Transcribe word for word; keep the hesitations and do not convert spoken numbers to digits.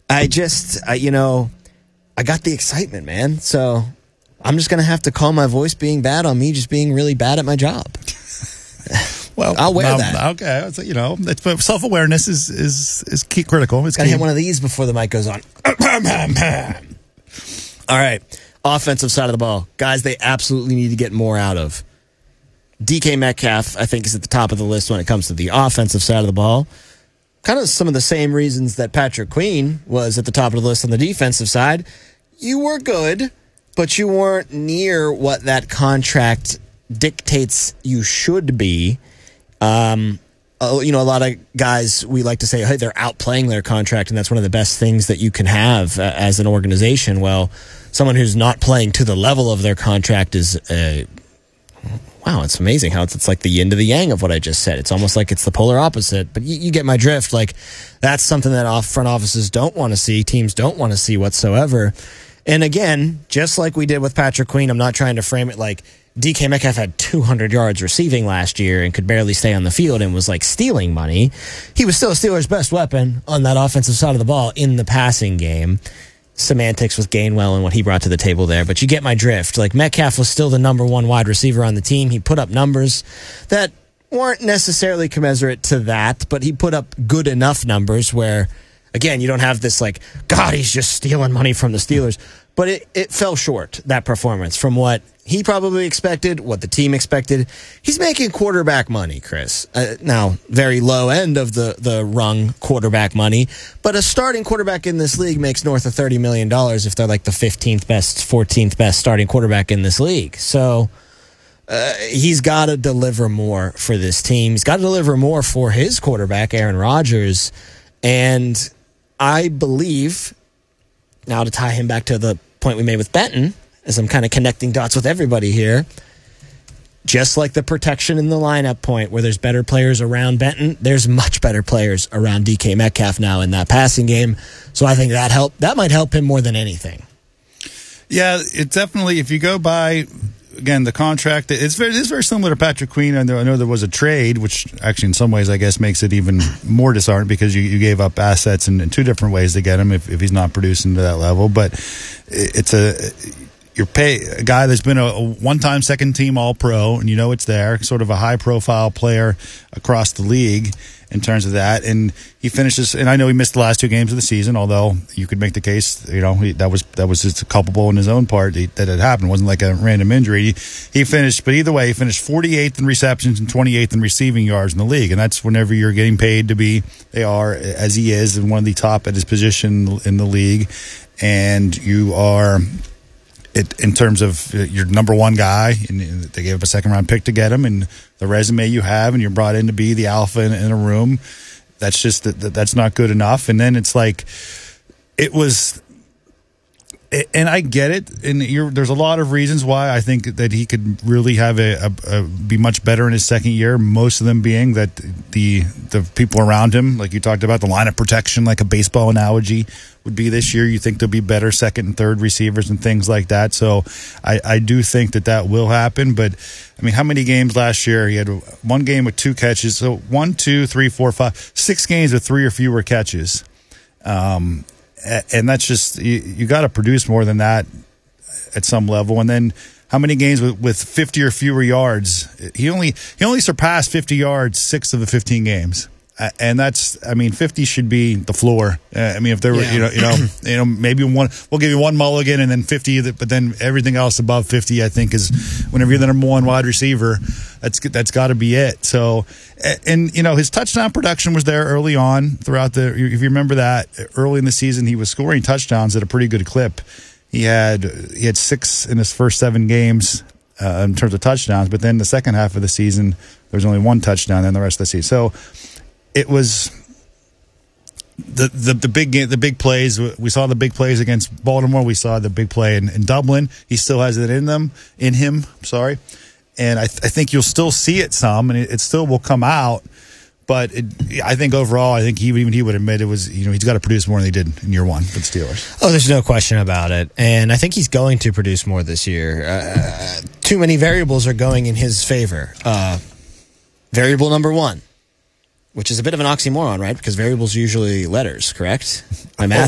I just, I, you know, I got the excitement, man. So I'm just going to have to call my voice being bad on me just being really bad at my job. Well, I'll wear um, that. Okay, so, you know, it's, self-awareness is is is key critical. It's Got to key. hit one of these before the mic goes on. All right, offensive side of the ball. Guys, they absolutely need to get more out of. D K Metcalf, I think, is at the top of the list when it comes to the offensive side of the ball. Kind of some of the same reasons that Patrick Queen was at the top of the list on the defensive side. You were good, but you weren't near what that contract dictates you should be. Um, uh, you know, a lot of guys, we like to say, hey, they're outplaying their contract, and that's one of the best things that you can have uh, as an organization. Well, someone who's not playing to the level of their contract is, uh, wow, it's amazing how it's, it's like the yin to the yang of what I just said. It's almost like it's the polar opposite, but you, you get my drift. Like, that's something that off front offices don't want to see, teams don't want to see whatsoever. And again, just like we did with Patrick Queen, I'm not trying to frame it like D K Metcalf had two hundred yards receiving last year and could barely stay on the field and was like stealing money. He was still Steelers' best weapon on that offensive side of the ball in the passing game. Semantics with Gainwell and what he brought to the table there, but you get my drift. Like, Metcalf was still the number one wide receiver on the team. He put up numbers that weren't necessarily commensurate to that, but he put up good enough numbers where, again, you don't have this like, God, he's just stealing money from the Steelers. But it, it fell short, that performance, from what he probably expected, what the team expected. He's making quarterback money, Chris. Uh, now, very low end of the, the rung quarterback money, but a starting quarterback in this league makes north of thirty million dollars if they're like the fifteenth best, fourteenth best starting quarterback in this league. So uh, he's got to deliver more for this team. He's got to deliver more for his quarterback, Aaron Rodgers. And I believe, now to tie him back to the point we made with Benton, as I'm kind of connecting dots with everybody here, just like the protection in the lineup point where there's better players around Benton, there's much better players around D K Metcalf now in that passing game. So I think that help that might help him more than anything. Yeah, it definitely, if you go by, again, the contract, it's very, it's very similar to Patrick Queen. I know, I know there was a trade, which actually in some ways I guess makes it even more disheartening because you, you gave up assets in, in two different ways to get him if, if he's not producing to that level. But it's a... You're pay a guy that's been a, a one-time second-team All-Pro, and you know it's there, sort of a high-profile player across the league in terms of that. And he finishes, and I know he missed the last two games of the season, although you could make the case, you know, he, that was that was just culpable in his own part he, that it happened. It wasn't like a random injury. He, he finished, but either way, he finished forty-eighth in receptions and twenty-eighth in receiving yards in the league, and that's whenever you're getting paid to be, they are, as he is, and one of the top at his position in the league, and you are... It, in terms of your number one guy, and they gave up a second round pick to get him, and the resume you have, and you're brought in to be the alpha in, in a room. That's just that, that's not good enough. And then it's like it was, and I get it. And you're, there's a lot of reasons why I think that he could really have a, a, a be much better in his second year. Most of them being that the the people around him, like you talked about, the line of protection, like a baseball analogy, would be this year. You think there'll be better second and third receivers and things like that. So I, I do think that that will happen. But I mean, how many games last year? He had one game with two catches. So one, two, three, four, five, six games with three or fewer catches. Um, and that's just, you, you got to produce more than that at some level. And then how many games with, with fifty or fewer yards? He only he only surpassed fifty yards six of the fifteen games. Uh, and that's, I mean, fifty should be the floor. Uh, I mean, if there were, yeah. you know, you know, you know, maybe one, we'll give you one mulligan and then fifty, but then everything else above fifty, I think, is whenever you're the number one wide receiver, that's that's got to be it. So, and you know, his touchdown production was there early on throughout the. If you remember that early in the season, he was scoring touchdowns at a pretty good clip. He had he had six in his first seven games uh, in terms of touchdowns, but then the second half of the season, there was only one touchdown, and the rest of the season. So. It was the, the the big the big plays. We saw the big plays against Baltimore. We saw the big play in, in Dublin. He still has it in them, in him. Sorry, and I, th- I think you'll still see it some, and it, it still will come out. But it, I think overall, I think he, even he would admit it was, you know, he's got to produce more than he did in year one for the Steelers. Oh, there's no question about it, and I think he's going to produce more this year. Uh, too many variables are going in his favor. Uh, variable number one. Which is a bit of an oxymoron, right? Because variables are usually letters, correct? My math